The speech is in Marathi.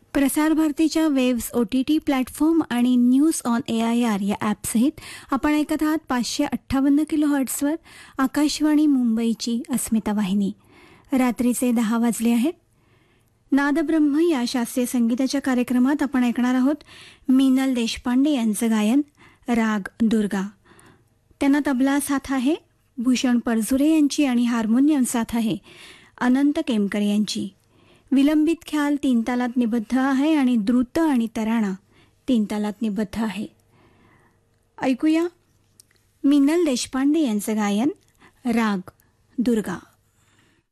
प्रसार भारतीच्या वेव्स OTT प्लॅटफॉर्म आणि न्यूज ऑन AIR या ॲपसहित आपण ऐकत आहात 558 किलोहर्ट्झवर आकाशवाणी मुंबईची अस्मिता वाहिनी. रात्रीचे 10 वाजले आहेत. नादब्रह्म या शास्त्रीय संगीताच्या कार्यक्रमात आपण ऐकणार आहोत मीनल देशपांडे यांचं गायन राग दुर्गा. त्यांना तबला साथ आहे भूषण परजुरे यांची आणि हार्मोनियम साथ आहे अनंत केमकर यांची. विलंबित ख्याल 3 तालात निबद्ध आहे आणि द्रुत आणि तराणा 3 तालात निबद्ध आहे. ऐकूया मीनल देशपांडे यांचं गायन राग दुर्गा.